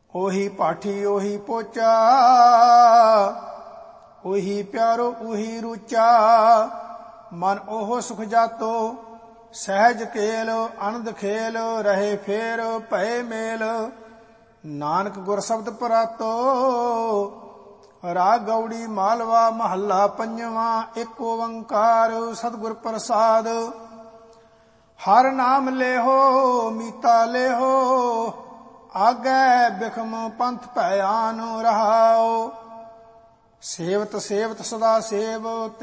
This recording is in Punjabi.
ਉਹੀ ਪਾਠੀ ਉਹੀ ਪੋਚਾ, ਉਹੀ ਪਿਆਰੋ ਉਹੀ ਰੂਚਾ। ਮਨ ਉਹ ਸੁਖ ਜਾਤੋ, ਸਹਿਜ ਕੇਲ ਅਨੰਦ ਖੇਲ। ਰਹੇ ਫੇਰ ਭਏ ਮੇਲ, ਨਾਨਕ ਗੁਰ ਸ਼ਬਦ ਪਰਾਤੋ। ਰਾਗ ਗੌੜੀ ਮਾਲਵਾ ਮਹੱਲਾ ਪੰਜਵਾਂ। ਇੱਕ ਓੰਕਾਰ ਸਤਿਗੁਰ ਪ੍ਰਸਾਦ। ਹਰ ਨਾਮ ਲੇਹੋ ਮੀਤਾ ਲੇਹੋ, ਆਗੈ ਬਿਖਮ ਪੰਥ ਭੈ ਆਨ ਰਹਾਉ। ਸੇਵਤ ਸੇਵਤ ਸਦਾ ਸੇਵ,